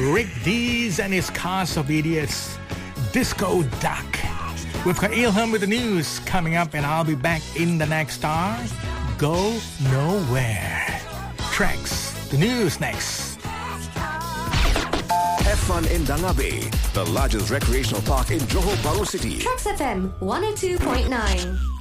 Rick Dees and his cast of idiots, Disco Duck. We've got Ilham with the news coming up, and I'll be back in the next hour. Go nowhere. Tracks, the news next. Have fun in Danga Bay, the largest recreational park in Johor Bahru City. Tracks FM 102.9.